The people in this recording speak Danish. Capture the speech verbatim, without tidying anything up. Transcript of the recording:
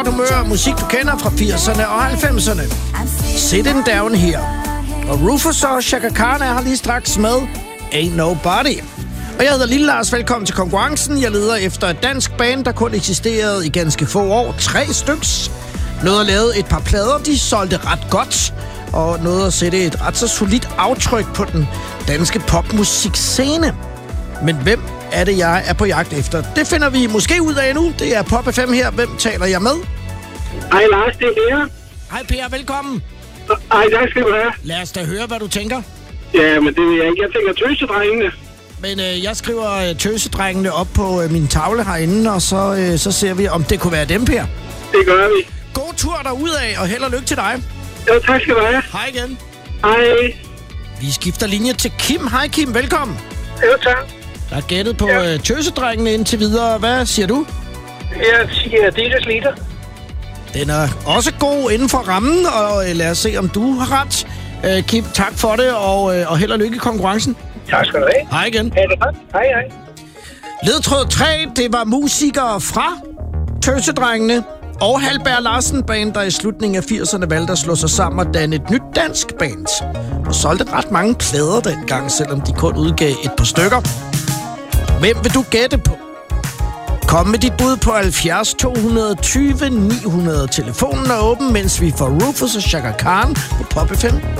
godt humør, musik du kender fra firserne og halvfemserne. Sitting Down her. Og Rufus og Chaka Khan er her lige straks med Ain't Nobody. Og jeg hedder Lille Lars, velkommen til konkurrencen. Jeg leder efter et dansk band, der kun eksisterede i ganske få år. Tre styks. Nåede at lave et par plader, de solgte ret godt. Og nåede at sætte et ret så solidt aftryk på den danske popmusikscene. Men hvem er det, jeg er på jagt efter? Det finder vi måske ud af nu. Det er Pop F M her. Hvem taler jeg med? Hej Lars, det er Per. Hej Per, velkommen. Hej, tak skal du have. Lad os da høre, hvad du tænker. Ja, men det vil jeg ikke. Jeg tænker tøsedrengene. Men øh, jeg skriver øh, tøsedrengene op på øh, min tavle herinde, og så, øh, så ser vi, om det kunne være dem, Per. Det gør vi. God tur derudad, og held og lykke til dig. Ja, tak skal du have. Hej igen. Hej. Vi skifter linje til Kim. Hej Kim, velkommen. Jo, tak. Der er gættet på ja. øh, tøsedrengene indtil videre. Hvad siger du? Jeg siger Adidas Liter. Den er også god inden for rammen, og øh, lad os se, om du har ret. Øh, Kim, tak for det, og, øh, og held og lykke i konkurrencen. Tak skal du have. Hej igen. Ha' det godt. Hej, hej. Ledtråd tre, det var musikere fra Tøsedrengene og Halberg Larsen Band, der i slutningen af firserne valgte at slå sig sammen og danne et nyt dansk band. Og solgte ret mange plader dengang, selvom de kun udgav et par stykker. Hvem vil du gætte på? Kom med dit bud på halvfjerds to tyve ni hundrede. Telefonen er åben, mens vi får Rufus og Chaka Khan på Pop F M.